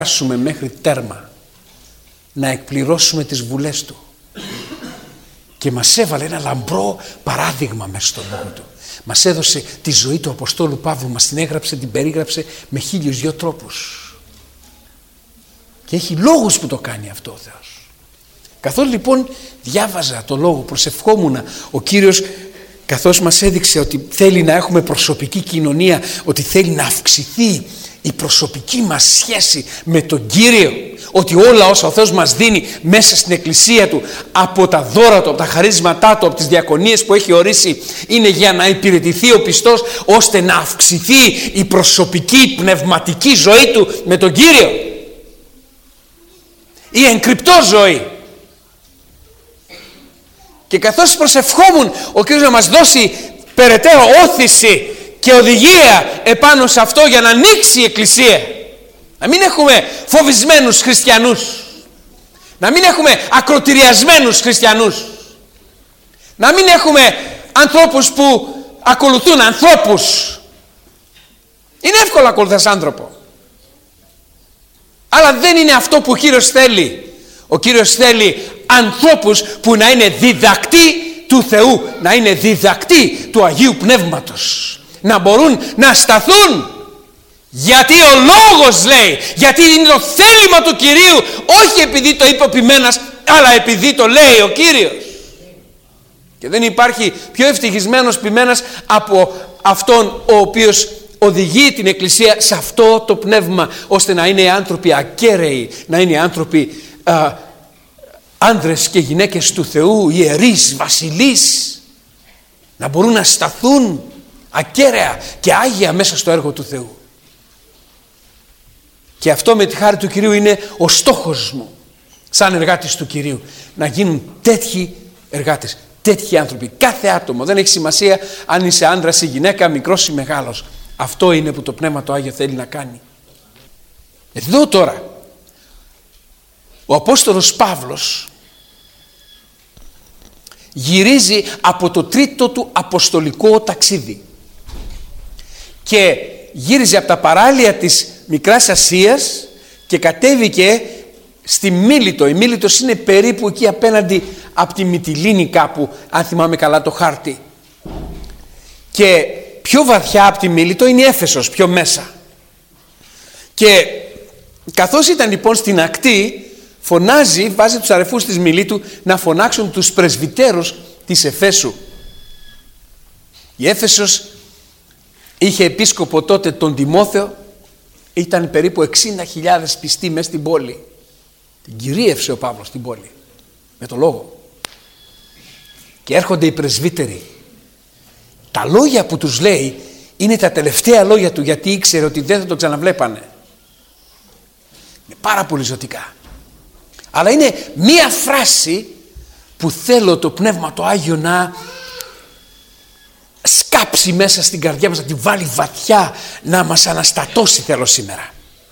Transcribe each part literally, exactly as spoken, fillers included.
φτάσουμε μέχρι τέρμα να εκπληρώσουμε τις βουλές του. Και μας έβαλε ένα λαμπρό παράδειγμα μέσα στον λόγο του. Μας έδωσε τη ζωή του Αποστόλου Παύλου, μας την έγραψε, την περίγραψε με χίλιους δυο τρόπους. Και έχει λόγους που το κάνει αυτό ο Θεός. Καθώς λοιπόν διάβαζα το λόγο, προσευχόμουνα, ο Κύριος καθώς μας έδειξε ότι θέλει να έχουμε προσωπική κοινωνία, ότι θέλει να αυξηθεί η προσωπική μας σχέση με τον Κύριο, ότι όλα όσα ο Θεός μας δίνει μέσα στην εκκλησία του, από τα δώρα του, από τα χαρίσματά του, από τις διακονίες που έχει ορίσει, είναι για να υπηρετηθεί ο πιστός, ώστε να αυξηθεί η προσωπική πνευματική ζωή του με τον Κύριο, η ενκρυπτό ζωή. Και καθώς προσευχόμουν ο Κύριος να μας δώσει περαιτέρω όθηση και οδηγία επάνω σε αυτό, για να ανοίξει η εκκλησία, να μην έχουμε φοβισμένους χριστιανούς, να μην έχουμε ακροτηριασμένους χριστιανούς, να μην έχουμε ανθρώπους που ακολουθούν ανθρώπους. Είναι εύκολο να ακολουθάς άνθρωπο, αλλά δεν είναι αυτό που ο Κύριος θέλει. Ο Κύριος θέλει ανθρώπους που να είναι διδακτοί του Θεού, να είναι διδακτοί του Αγίου Πνεύματος, να μπορούν να σταθούν, γιατί ο λόγος λέει, γιατί είναι το θέλημα του Κυρίου, όχι επειδή το είπε ο ποιμένας, αλλά επειδή το λέει ο Κύριος. Και δεν υπάρχει πιο ευτυχισμένος ποιμένας από αυτόν ο οποίος οδηγεί την Εκκλησία σε αυτό το πνεύμα, ώστε να είναι άνθρωποι ακέραιοι, να είναι άνθρωποι α, άνδρες και γυναίκες του Θεού, ιερείς, βασιλείς, να μπορούν να σταθούν ακέραια και άγια μέσα στο έργο του Θεού. Και αυτό με τη χάρη του Κυρίου είναι ο στόχος μου σαν εργάτης του Κυρίου, να γίνουν τέτοιοι εργάτες, τέτοιοι άνθρωποι, κάθε άτομο. Δεν έχει σημασία αν είσαι άντρας ή γυναίκα, μικρός ή μεγάλος. Αυτό είναι που το Πνεύμα το Άγιο θέλει να κάνει. Εδώ τώρα ο Απόστολος Παύλος γυρίζει από το τρίτο του αποστολικό ταξίδι και γύριζε από τα παράλια της Μικράς Ασίας και κατέβηκε στη Μίλητο. Η Μίλητος είναι περίπου εκεί απέναντι από τη Μυτιλήνη κάπου, αν θυμάμαι καλά το χάρτη. Και πιο βαθιά από τη Μίλητο είναι η Έφεσος, πιο μέσα. Και καθώς ήταν λοιπόν στην ακτή, φωνάζει, βάζει τους αρεφούς της Μιλήτου να φωνάξουν τους πρεσβυτέρους της Εφέσου. Η Έφεσος είχε επίσκοπο τότε τον Τιμόθεο, ήταν περίπου εξήντα χιλιάδες πιστοί μέσα στην πόλη. Την κυρίευσε ο Παύλος στην πόλη με το λόγο. Και έρχονται οι πρεσβύτεροι. Τα λόγια που τους λέει είναι τα τελευταία λόγια του, γιατί ήξερε ότι δεν θα τον ξαναβλέπανε. Είναι πάρα πολύ ζωτικά. Αλλά είναι μία φράση που θέλω το Πνεύμα το Άγιο να σκάψει μέσα στην καρδιά μας, να τη βάλει βαθιά, να μας αναστατώσει θέλω σήμερα.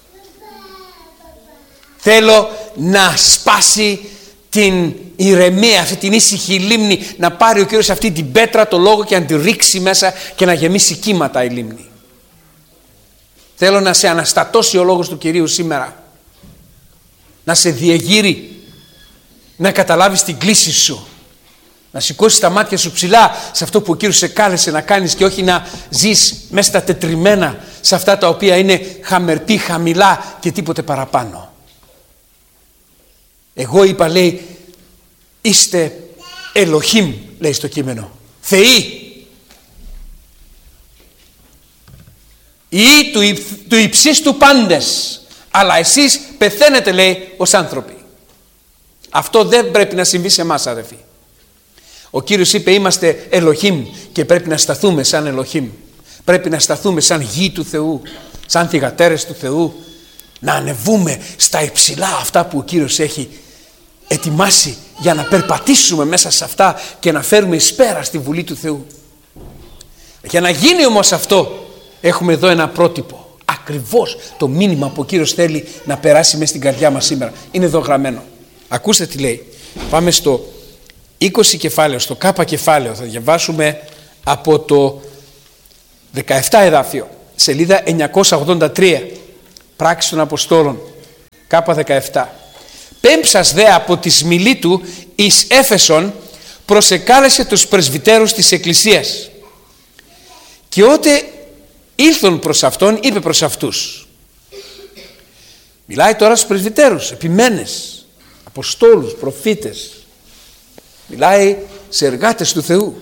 Θέλω να σπάσει την ηρεμία, αυτή την ήσυχη λίμνη, να πάρει ο Κύριος αυτή την πέτρα, το λόγο, και να τη ρίξει μέσα και να γεμίσει κύματα η λίμνη. Θέλω να σε αναστατώσει ο λόγος του Κυρίου σήμερα, να σε διεγείρει, να καταλάβεις την κλίση σου, να σηκώσεις τα μάτια σου ψηλά σε αυτό που ο Κύριος σε κάλεσε να κάνεις, και όχι να ζεις μέσα στα τετριμμένα, σε αυτά τα οποία είναι χαμερπή, χαμηλά και τίποτε παραπάνω. Εγώ είπα, λέει, είστε Ελοχήμ, λέει στο κείμενο, θεοί, ή του, υ, του υψίστου πάντες, αλλά εσείς πεθαίνετε, λέει, ως άνθρωποι. Αυτό δεν πρέπει να συμβεί σε εμάς, αδερφοί. Ο Κύριος είπε, είμαστε Ελοχήμ και πρέπει να σταθούμε σαν Ελοχήμ. Πρέπει να σταθούμε σαν γη του Θεού, σαν θυγατέρες του Θεού, να ανεβούμε στα υψηλά αυτά που ο Κύριος έχει ετοιμάσει, για να περπατήσουμε μέσα σε αυτά και να φέρουμε εις πέρα στη Βουλή του Θεού. Για να γίνει όμως αυτό, έχουμε εδώ ένα πρότυπο, ακριβώς το μήνυμα που ο Κύριος θέλει να περάσει μέσα στην καρδιά μας σήμερα. Είναι εδώ γραμμένο. Ακούστε τι λέει. Πάμε στο είκοσι κεφάλαιο, στο Κ κεφάλαιο. Θα διαβάσουμε από το δεκαεπτά εδάφιο, σελίδα εννιακόσια ογδόντα τρία, Πράξεις των Αποστόλων. Κάπα δεκαεπτά. Πέμψας δε από τη σμηλή του εις Έφεσον προσεκάλεσε τους πρεσβυτέρους της Εκκλησίας. Και ότε ήλθον προς αυτόν, είπε προς αυτούς. Μιλάει τώρα στους πρεσβυτέρους, επιμένες, αποστόλους, προφήτες. Μιλάει σε εργάτες του Θεού.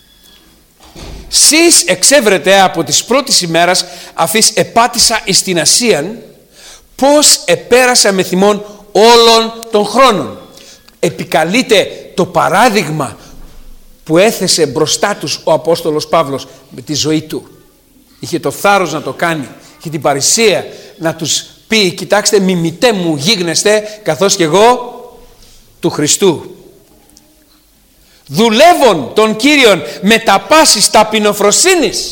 Σεις εξέβρετε από τις πρώτης ημέρας αφής επάτησα εις την Ασίαν, πώς επέρασα με θυμόν όλων των χρόνων. Επικαλείται το παράδειγμα που έθεσε μπροστά τους ο Απόστολος Παύλος με τη ζωή του. Είχε το θάρρος να το κάνει, είχε την παρησία να τους πει, κοιτάξτε, μιμητέ μου γίγνεστε καθώς και εγώ του Χριστού. Δουλεύων των Κύριων με τα πάσης ταπεινοφροσύνης.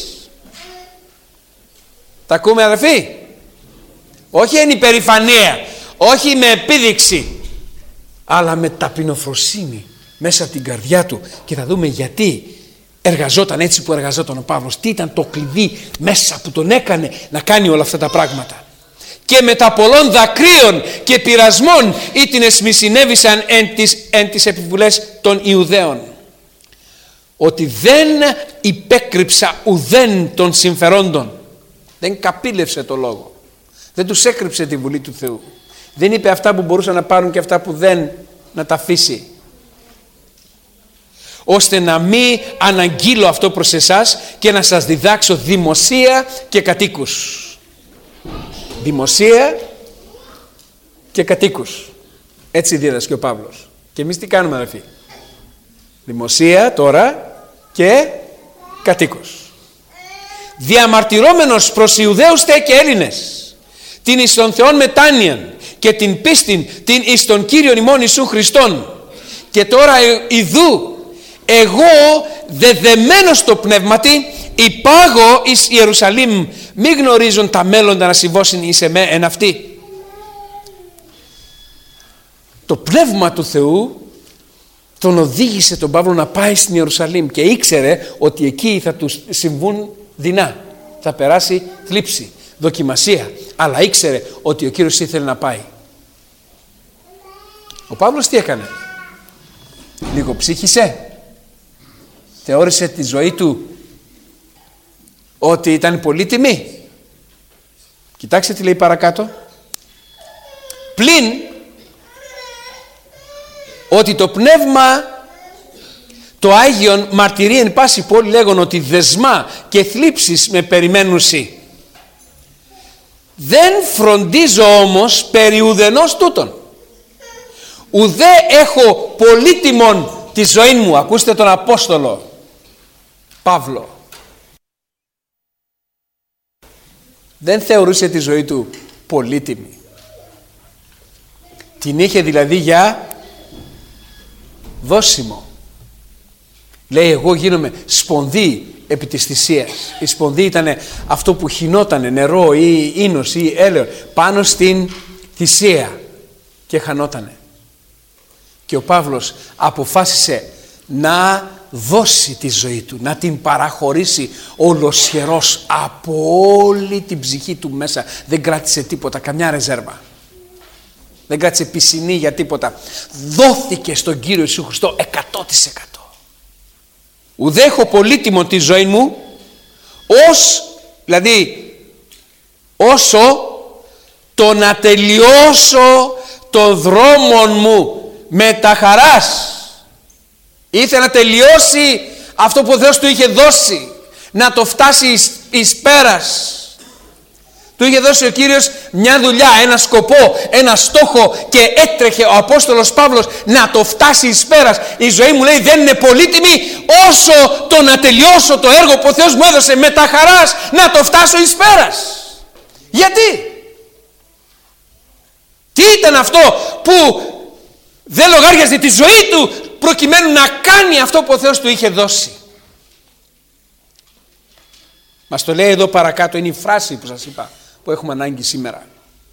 Τα ακούμε, αδελφοί? Όχι εν υπερηφανία, όχι με επίδειξη, αλλά με ταπεινοφροσύνη μέσα από την καρδιά του. Και θα δούμε γιατί εργαζόταν έτσι που εργαζόταν ο Παύλος. Τι ήταν το κλειδί μέσα που τον έκανε να κάνει όλα αυτά τα πράγματα. Και με τα πολλών δακρύων και πειρασμών ήτινες μη συνέβησαν εν τις, εν τις επιβουλές των Ιουδαίων. Ότι δεν υπέκρυψα ουδέν των συμφερόντων. Δεν καπήλευσε το λόγο. Δεν τους έκρυψε τη Βουλή του Θεού. Δεν είπε αυτά που μπορούσαν να πάρουν και αυτά που δεν, να τα αφήσει. Ώστε να μην αναγγείλω αυτό προς εσάς και να σας διδάξω δημοσία και κατοίκους. Δημοσία και κατοίκους. Έτσι δίδασκε ο Παύλος. Και εμείς τι κάνουμε, αδελφοί? Δημοσία τώρα και κατοίκους. Διαμαρτυρόμενος προς Ιουδαίους τε και Έλληνες την εις των Θεών μετάνοιαν και την πίστην την εις τον Κύριον ημών Ιησού Χριστόν. Και τώρα ιδού εγώ δεδεμένος το πνεύματι υπάγω εις Ιερουσαλήμ, μη γνωρίζουν τα μέλλοντα να συμβώσουν εις εμέ εν αυτή. Το πνεύμα του Θεού τον οδήγησε τον Παύλο να πάει στην Ιερουσαλήμ και ήξερε ότι εκεί θα του συμβούν δεινά, θα περάσει θλίψη, δοκιμασία, αλλά ήξερε ότι ο Κύριος ήθελε να πάει. Ο Παύλος τι έκανε? Λίγο ψύχησε, θεώρησε τη ζωή του ότι ήταν πολύτιμη. Κοιτάξτε τι λέει παρακάτω. Πλην ότι το πνεύμα το Άγιον μαρτυρεί εν πάση πόλη λέγον ότι δεσμά και θλίψεις με περιμένουσι. Δεν φροντίζω όμως περί ουδενός τούτον. Ουδέ έχω πολύτιμον τη ζωή μου. Ακούστε τον Απόστολο Παύλο. Δεν θεωρούσε τη ζωή του πολύτιμη. Την είχε δηλαδή για δώσιμο. Λέει, εγώ γίνομαι σπονδί επί της θυσίας. Η σπονδί ήταν αυτό που χυνότανε, νερό ή ίνος ή έλαιο πάνω στην θυσία και χανότανε. Και ο Παύλος αποφάσισε να δώσει τη ζωή του, να την παραχωρήσει ολοσχερός από όλη την ψυχή του μέσα. Δεν κράτησε τίποτα, καμιά ρεζέρβα. Δεν κράτησε πισινή για τίποτα. Δόθηκε στον Κύριο Ιησού Χριστό εκατό τοις εκατό. Ουδέ έχω πολύτιμο τη ζωή μου, ως, δηλαδή όσο το να τελειώσω το δρόμο μου με τα χαράς. Ήθελε να τελειώσει αυτό που ο Θεός του είχε δώσει, να το φτάσει εις, εις πέρας. Του είχε δώσει ο Κύριος μια δουλειά, ένα σκοπό, ένα στόχο και έτρεχε ο Απόστολος Παύλος να το φτάσει εις πέρας. Η ζωή μου, λέει, δεν είναι πολύτιμη όσο το να τελειώσω το έργο που ο Θεός μου έδωσε με τα χαράς να το φτάσω εις πέρας. Γιατί? Τι ήταν αυτό που δεν λογάριαζε τη ζωή του προκειμένου να κάνει αυτό που ο Θεός του είχε δώσει? Μας το λέει εδώ παρακάτω, είναι η φράση που σας είπα που έχουμε ανάγκη σήμερα.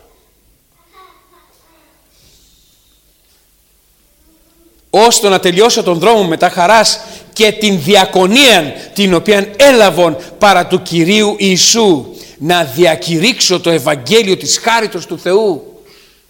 Ώστε να τελειώσω τον δρόμο με τα χαράς και την διακονία την οποία έλαβον παρά του Κυρίου Ιησού, να διακηρύξω το Ευαγγέλιο της χάριτος του Θεού.